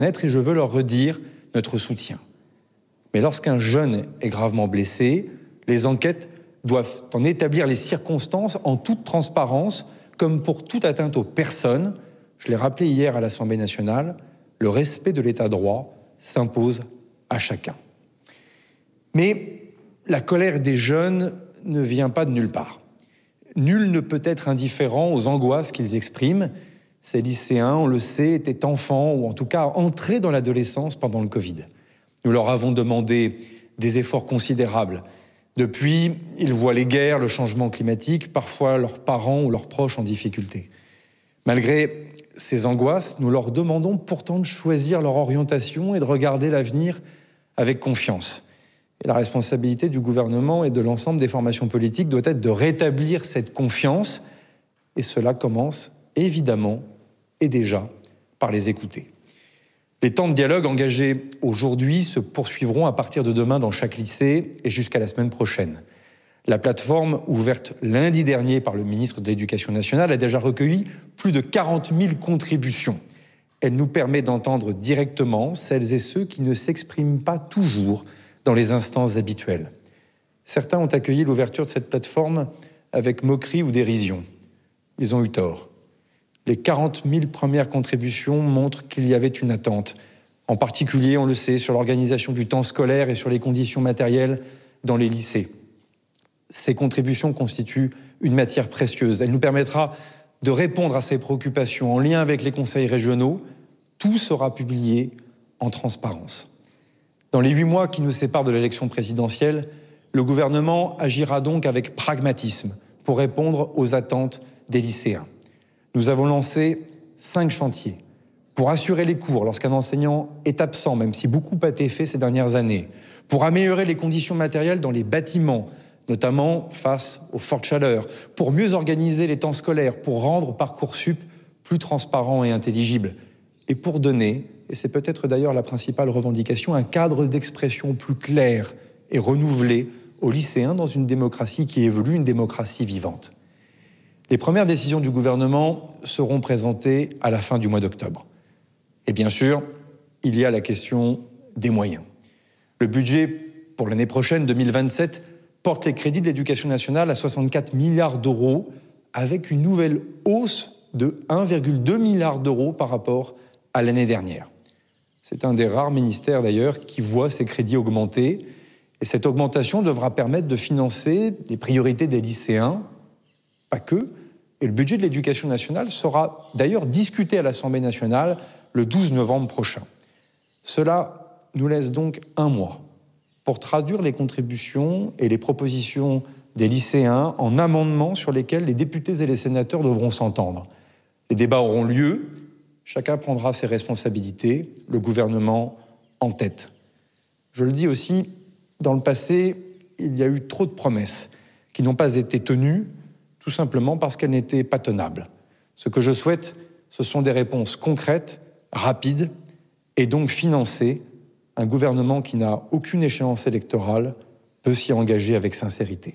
et je veux leur redire notre soutien. Mais lorsqu'un jeune est gravement blessé, les enquêtes doivent en établir les circonstances en toute transparence, comme pour toute atteinte aux personnes. Je l'ai rappelé hier à l'Assemblée nationale, le respect de l'état de droit s'impose à chacun. Mais la colère des jeunes ne vient pas de nulle part. Nul ne peut être indifférent aux angoisses qu'ils expriment. Ces lycéens, on le sait, étaient enfants ou en tout cas entrés dans l'adolescence pendant le Covid. Nous leur avons demandé des efforts considérables. Depuis, ils voient les guerres, le changement climatique, parfois leurs parents ou leurs proches en difficulté. Malgré ces angoisses, nous leur demandons pourtant de choisir leur orientation et de regarder l'avenir avec confiance. Et la responsabilité du gouvernement et de l'ensemble des formations politiques doit être de rétablir cette confiance. Et cela commence évidemment et déjà par les écouter. Les temps de dialogue engagés aujourd'hui se poursuivront à partir de demain dans chaque lycée et jusqu'à la semaine prochaine. La plateforme, ouverte lundi dernier par le ministre de l'Éducation nationale, a déjà recueilli plus de 40 000 contributions. Elle nous permet d'entendre directement celles et ceux qui ne s'expriment pas toujours dans les instances habituelles. Certains ont accueilli l'ouverture de cette plateforme avec moquerie ou dérision. Ils ont eu tort. Les 40 000 premières contributions montrent qu'il y avait une attente, en particulier, on le sait, sur l'organisation du temps scolaire et sur les conditions matérielles dans les lycées. Ces contributions constituent une matière précieuse. Elle nous permettra de répondre à ces préoccupations en lien avec les conseils régionaux. Tout sera publié en transparence. Dans les 8 mois qui nous séparent de l'élection présidentielle, le gouvernement agira donc avec pragmatisme pour répondre aux attentes des lycéens. Nous avons lancé 5 chantiers pour assurer les cours lorsqu'un enseignant est absent, même si beaucoup a été fait ces dernières années, pour améliorer les conditions matérielles dans les bâtiments, notamment face aux fortes chaleurs, pour mieux organiser les temps scolaires, pour rendre Parcoursup plus transparent et intelligible, et pour donner, et c'est peut-être d'ailleurs la principale revendication, un cadre d'expression plus clair et renouvelé aux lycéens dans une démocratie qui évolue, une démocratie vivante. Les premières décisions du gouvernement seront présentées à la fin du mois d'octobre. Et bien sûr, il y a la question des moyens. Le budget pour l'année prochaine, 2027, porte les crédits de l'éducation nationale à 64 milliards d'euros, avec une nouvelle hausse de 1,2 milliard d'euros par rapport à l'année dernière. C'est un des rares ministères d'ailleurs qui voit ses crédits augmenter. Et cette augmentation devra permettre de financer les priorités des lycéens, pas que. Et le budget de l'éducation nationale sera d'ailleurs discuté à l'Assemblée nationale le 12 novembre prochain. Cela nous laisse donc 1 mois pour traduire les contributions et les propositions des lycéens en amendements sur lesquels les députés et les sénateurs devront s'entendre. Les débats auront lieu, chacun prendra ses responsabilités, le gouvernement en tête. Je le dis aussi, dans le passé, il y a eu trop de promesses qui n'ont pas été tenues, tout simplement parce qu'elles n'étaient pas tenables. Ce que je souhaite, ce sont des réponses concrètes, rapides, et donc financées. Un gouvernement qui n'a aucune échéance électorale peut s'y engager avec sincérité.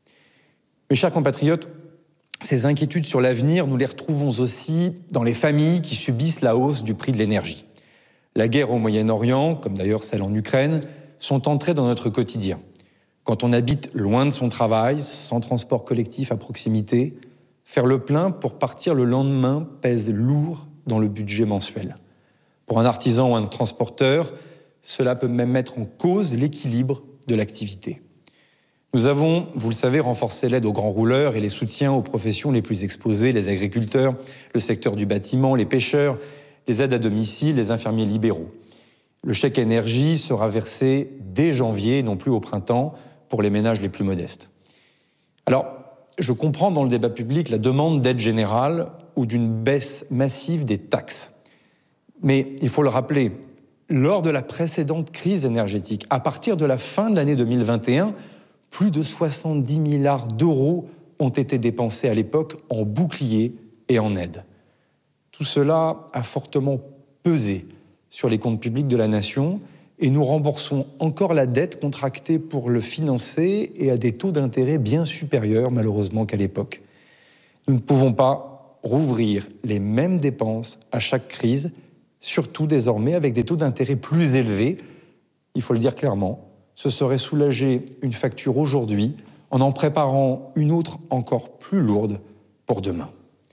Mes chers compatriotes, ces inquiétudes sur l'avenir, nous les retrouvons aussi dans les familles qui subissent la hausse du prix de l'énergie. La guerre au Moyen-Orient, comme d'ailleurs celle en Ukraine, sont entrées dans notre quotidien. Quand on habite loin de son travail, sans transport collectif à proximité, faire le plein pour partir le lendemain pèse lourd dans le budget mensuel. Pour un artisan ou un transporteur, cela peut même mettre en cause l'équilibre de l'activité. Nous avons, vous le savez, renforcé l'aide aux grands rouleurs et les soutiens aux professions les plus exposées, les agriculteurs, le secteur du bâtiment, les pêcheurs, les aides à domicile, les infirmiers libéraux. Le chèque énergie sera versé dès janvier, non plus au printemps, pour les ménages les plus modestes. Alors, je comprends dans le débat public la demande d'aide générale ou d'une baisse massive des taxes. Mais il faut le rappeler, lors de la précédente crise énergétique, à partir de la fin de l'année 2021, plus de 70 milliards d'euros ont été dépensés à l'époque en bouclier et en aide. Tout cela a fortement pesé sur les comptes publics de la nation et nous remboursons encore la dette contractée pour le financer et à des taux d'intérêt bien supérieurs, malheureusement, qu'à l'époque. Nous ne pouvons pas rouvrir les mêmes dépenses à chaque crise. surtout désormais avec des taux d'intérêt plus élevés. Il faut le dire clairement, ce serait soulager une facture aujourd'hui en préparant une autre encore plus lourde pour demain.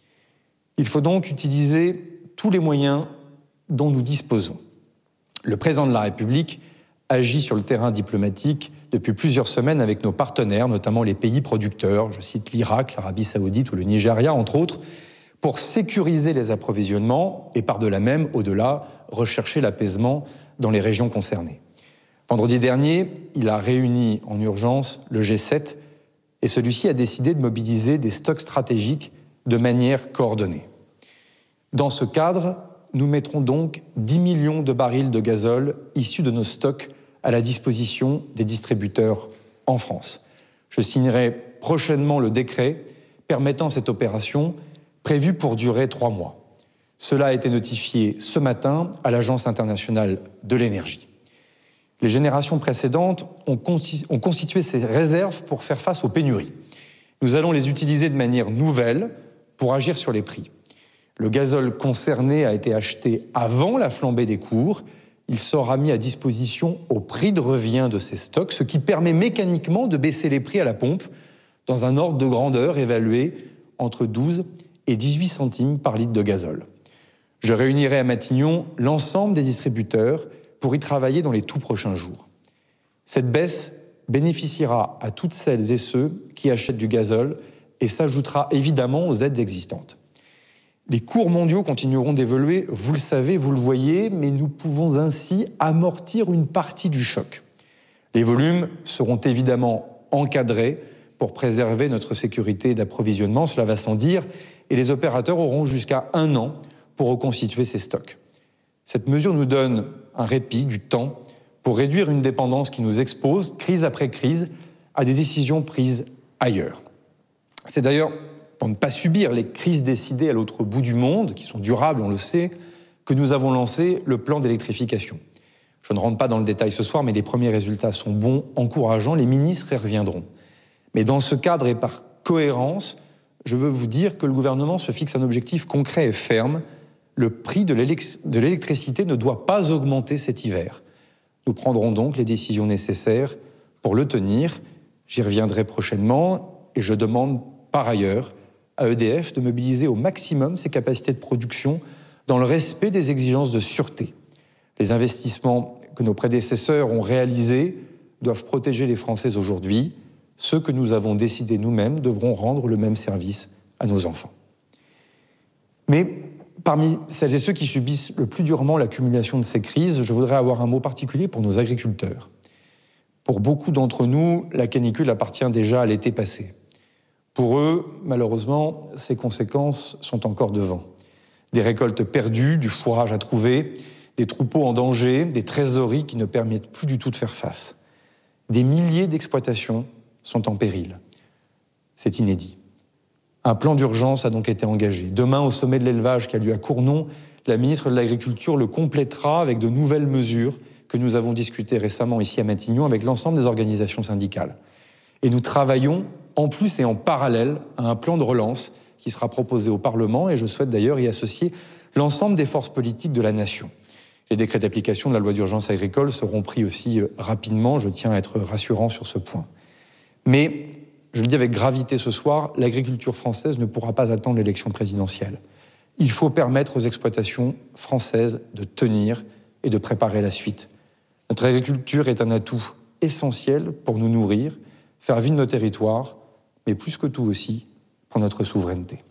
Il faut donc utiliser tous les moyens dont nous disposons. Le président de la République agit sur le terrain diplomatique depuis plusieurs semaines avec nos partenaires, notamment les pays producteurs, je cite l'Irak, l'Arabie Saoudite ou le Nigeria, entre autres, pour sécuriser les approvisionnements et par-delà même, au-delà, rechercher l'apaisement dans les régions concernées. Vendredi dernier, il a réuni en urgence le G7 et celui-ci a décidé de mobiliser des stocks stratégiques de manière coordonnée. Dans ce cadre, nous mettrons donc 10 millions de barils de gazole issus de nos stocks à la disposition des distributeurs en France. Je signerai prochainement le décret permettant cette opération prévue pour durer 3 mois. Cela a été notifié ce matin à l'Agence internationale de l'énergie. Les générations précédentes ont constitué ces réserves pour faire face aux pénuries. Nous allons les utiliser de manière nouvelle pour agir sur les prix. Le gazole concerné a été acheté avant la flambée des cours. Il sera mis à disposition au prix de revient de ces stocks, ce qui permet mécaniquement de baisser les prix à la pompe dans un ordre de grandeur évalué entre 12 et 18 centimes par litre de gazole. Je réunirai à Matignon l'ensemble des distributeurs pour y travailler dans les tout prochains jours. Cette baisse bénéficiera à toutes celles et ceux qui achètent du gazole et s'ajoutera évidemment aux aides existantes. Les cours mondiaux continueront d'évoluer, vous le savez, vous le voyez, mais nous pouvons ainsi amortir une partie du choc. Les volumes seront évidemment encadrés pour préserver notre sécurité d'approvisionnement, cela va sans dire, et les opérateurs auront jusqu'à 1 an pour reconstituer ces stocks. Cette mesure nous donne un répit, du temps, pour réduire une dépendance qui nous expose, crise après crise, à des décisions prises ailleurs. C'est d'ailleurs pour ne pas subir les crises décidées à l'autre bout du monde, qui sont durables, on le sait, que nous avons lancé le plan d'électrification. Je ne rentre pas dans le détail ce soir, mais les premiers résultats sont bons, encourageants, les ministres y reviendront. Mais dans ce cadre et par cohérence, je veux vous dire que le gouvernement se fixe un objectif concret et ferme. Le prix de l'électricité ne doit pas augmenter cet hiver. Nous prendrons donc les décisions nécessaires pour le tenir. J'y reviendrai prochainement et je demande par ailleurs à EDF de mobiliser au maximum ses capacités de production dans le respect des exigences de sûreté. Les investissements que nos prédécesseurs ont réalisés doivent protéger les Français aujourd'hui. Ceux que nous avons décidés nous-mêmes devront rendre le même service à nos enfants. Mais parmi celles et ceux qui subissent le plus durement l'accumulation de ces crises, je voudrais avoir un mot particulier pour nos agriculteurs. Pour beaucoup d'entre nous, la canicule appartient déjà à l'été passé. Pour eux, malheureusement, ces conséquences sont encore devant. Des récoltes perdues, du fourrage à trouver, des troupeaux en danger, des trésoreries qui ne permettent plus du tout de faire face. Des milliers d'exploitations sont en péril. C'est inédit. Un plan d'urgence a donc été engagé. Demain, au sommet de l'élevage qui a lieu à Cournon, la ministre de l'Agriculture le complétera avec de nouvelles mesures que nous avons discutées récemment ici à Matignon avec l'ensemble des organisations syndicales. Et nous travaillons en plus et en parallèle à un plan de relance qui sera proposé au Parlement et je souhaite d'ailleurs y associer l'ensemble des forces politiques de la nation. Les décrets d'application de la loi d'urgence agricole seront pris aussi rapidement, je tiens à être rassurant sur ce point. Mais, je le dis avec gravité ce soir, l'agriculture française ne pourra pas attendre l'élection présidentielle. Il faut permettre aux exploitations françaises de tenir et de préparer la suite. Notre agriculture est un atout essentiel pour nous nourrir, faire vivre nos territoires, mais plus que tout aussi pour notre souveraineté.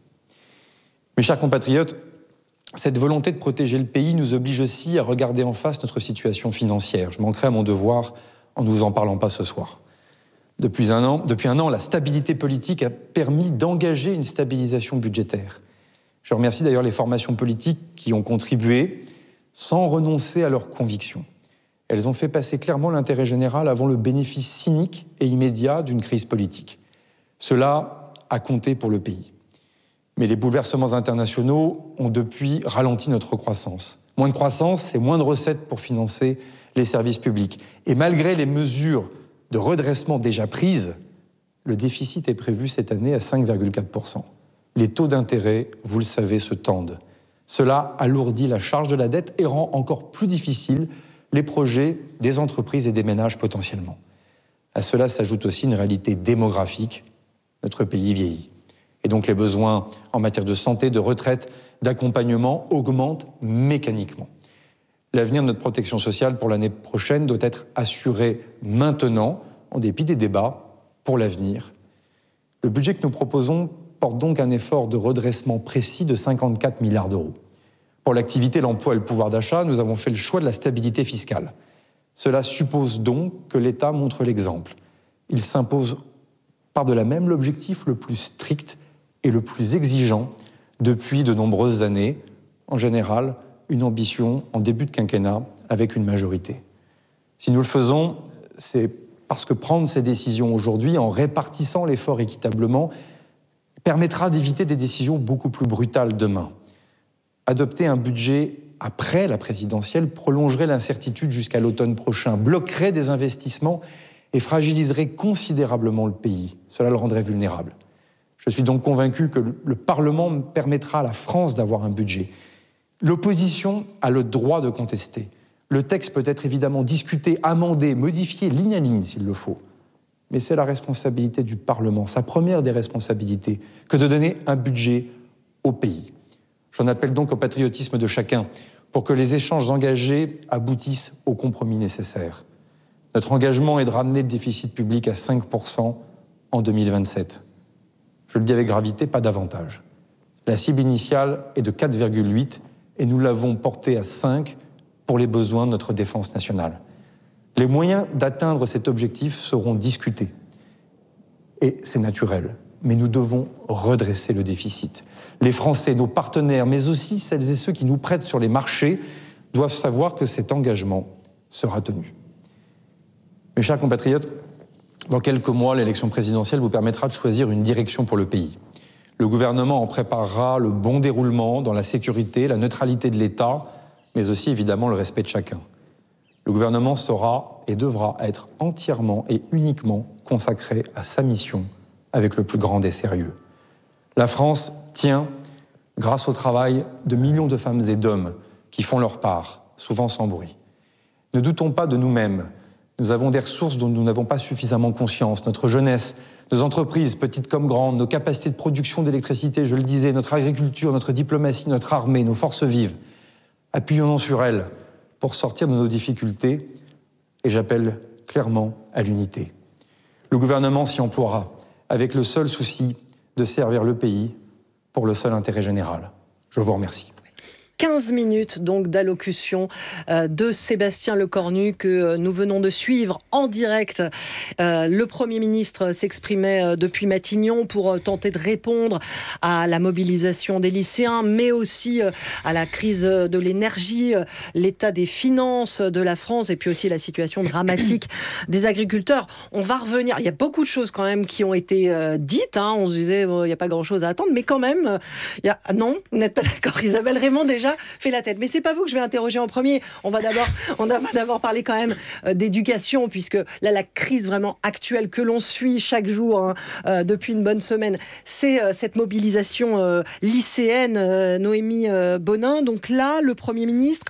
Mes chers compatriotes, cette volonté de protéger le pays nous oblige aussi à regarder en face notre situation financière. Je manquerai à mon devoir en ne vous en parlant pas ce soir. Depuis un an, la stabilité politique a permis d'engager une stabilisation budgétaire. Je remercie d'ailleurs les formations politiques qui ont contribué sans renoncer à leurs convictions. Elles ont fait passer clairement l'intérêt général avant le bénéfice cynique et immédiat d'une crise politique. Cela a compté pour le pays. Mais les bouleversements internationaux ont depuis ralenti notre croissance. Moins de croissance, c'est moins de recettes pour financer les services publics. Et malgré les mesures de redressement déjà prises, le déficit est prévu cette année à 5,4%. Les taux d'intérêt, vous le savez, se tendent. Cela alourdit la charge de la dette et rend encore plus difficile les projets des entreprises et des ménages potentiellement. À cela s'ajoute aussi une réalité démographique. Notre pays vieillit. Et donc les besoins en matière de santé, de retraite, d'accompagnement augmentent mécaniquement. L'avenir de notre protection sociale pour l'année prochaine doit être assuré maintenant, en dépit des débats, pour l'avenir. Le budget que nous proposons porte donc un effort de redressement précis de 54 milliards d'euros. Pour l'activité, l'emploi et le pouvoir d'achat, nous avons fait le choix de la stabilité fiscale. Cela suppose donc que l'État montre l'exemple. Il s'impose par-delà même l'objectif le plus strict et le plus exigeant depuis de nombreuses années. En général, une ambition en début de quinquennat avec une majorité. Si nous le faisons, c'est parce que prendre ces décisions aujourd'hui, en répartissant l'effort équitablement, permettra d'éviter des décisions beaucoup plus brutales demain. Adopter un budget après la présidentielle prolongerait l'incertitude jusqu'à l'automne prochain, bloquerait des investissements et fragiliserait considérablement le pays. Cela le rendrait vulnérable. Je suis donc convaincu que le Parlement permettra à la France d'avoir un budget. L'opposition a le droit de contester. Le texte peut être évidemment discuté, amendé, modifié, ligne à ligne s'il le faut. Mais c'est la responsabilité du Parlement, sa première des responsabilités, que de donner un budget au pays. J'en appelle donc au patriotisme de chacun pour que les échanges engagés aboutissent aux compromis nécessaires. Notre engagement est de ramener le déficit public à 5% en 2027. Je le dis avec gravité, pas davantage. La cible initiale est de 4,8 et nous l'avons portée à 5 pour les besoins de notre défense nationale. Les moyens d'atteindre cet objectif seront discutés. Et c'est naturel, mais nous devons redresser le déficit. Les Français, nos partenaires, mais aussi celles et ceux qui nous prêtent sur les marchés, doivent savoir que cet engagement sera tenu. Mes chers compatriotes, dans quelques mois, l'élection présidentielle vous permettra de choisir une direction pour le pays. Le gouvernement en préparera le bon déroulement dans la sécurité, la neutralité de l'État, mais aussi évidemment le respect de chacun. Le gouvernement sera et devra être entièrement et uniquement consacré à sa mission avec le plus grand des sérieux. La France tient grâce au travail de millions de femmes et d'hommes qui font leur part, souvent sans bruit. Ne doutons pas de nous-mêmes. Nous avons des ressources dont nous n'avons pas suffisamment conscience. Notre jeunesse, nos entreprises, petites comme grandes, nos capacités de production d'électricité, je le disais, notre agriculture, notre diplomatie, notre armée, nos forces vives. Appuyons-nous sur elles pour sortir de nos difficultés et j'appelle clairement à l'unité. Le gouvernement s'y emploiera avec le seul souci de servir le pays pour le seul intérêt général. Je vous remercie. 15 minutes donc d'allocution de Sébastien Lecornu que nous venons de suivre en direct. Le Premier ministre s'exprimait depuis Matignon pour tenter de répondre à la mobilisation des lycéens, mais aussi à la crise de l'énergie, l'état des finances de la France et puis aussi la situation dramatique des agriculteurs. On va revenir, il y a beaucoup de choses quand même qui ont été dites, hein. On se disait il n'y a pas grand-chose à attendre, mais quand même, non, vous n'êtes pas d'accord, Isabelle Raymond déjà fait la tête. Mais c'est pas vous que je vais interroger en premier. On va d'abord parler quand même d'éducation, puisque là, la crise vraiment actuelle que l'on suit chaque jour depuis une bonne semaine, c'est cette mobilisation lycéenne, Noémie Bonin. Donc là, le Premier ministre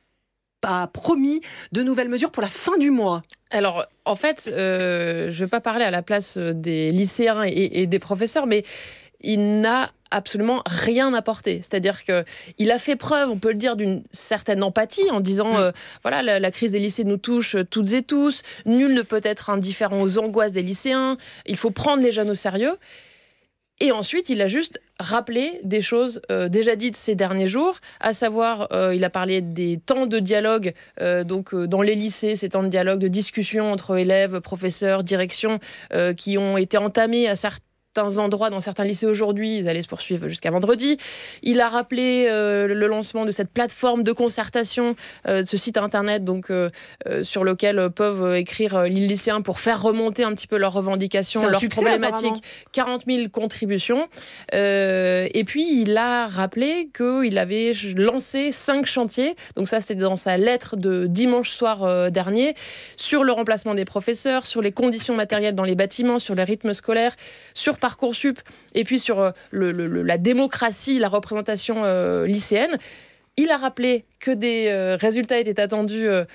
a promis de nouvelles mesures pour la fin du mois. Alors, en fait, je ne vais pas parler à la place des lycéens et des professeurs, mais il n'a absolument rien apporté. C'est-à-dire qu'il a fait preuve, on peut le dire, d'une certaine empathie en disant voilà, la crise des lycées nous touche toutes et tous, nul ne peut être indifférent aux angoisses des lycéens, il faut prendre les jeunes au sérieux. Et ensuite, il a juste rappelé des choses déjà dites ces derniers jours, à savoir, il a parlé des temps de dialogue, dans les lycées, ces temps de dialogue, de discussion entre élèves, professeurs, direction, qui ont été entamés à certains endroits, dans certains lycées aujourd'hui, ils allaient se poursuivre jusqu'à vendredi. Il a rappelé le lancement de cette plateforme de concertation, de ce site internet sur lequel peuvent écrire les lycéens pour faire remonter un petit peu leurs revendications, leurs problématiques. 40 000 contributions. Et puis, il a rappelé qu'il avait lancé 5 chantiers. Donc ça, c'était dans sa lettre de dimanche soir dernier, sur le remplacement des professeurs, sur les conditions matérielles dans les bâtiments, sur les rythmes scolaires, sur Parcoursup et puis sur la démocratie, la représentation lycéenne. Il a rappelé que des résultats étaient attendus